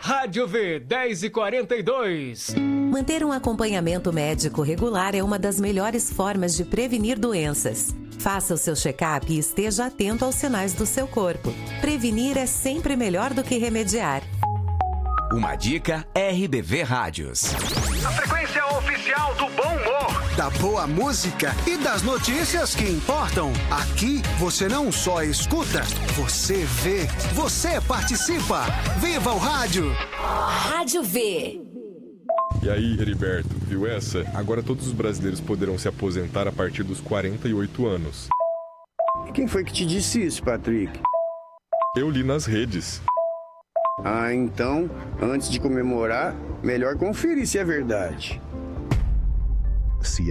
Rádio V, 10h42. Manter um acompanhamento médico regular é uma das melhores formas de prevenir doenças. Faça o seu check-up e esteja atento aos sinais do seu corpo. Prevenir é sempre melhor do que remediar. Uma dica RBV Rádios. A frequência oficial do bom humor, da boa música e das notícias que importam. Aqui você não só escuta, você vê, você participa. Viva o rádio! Rádio V. E aí, Heriberto, viu essa? Agora todos os brasileiros poderão se aposentar a partir dos 48 anos. E quem foi que te disse isso, Patrick? Eu li nas redes. Ah, então, antes de comemorar, melhor conferir se é verdade.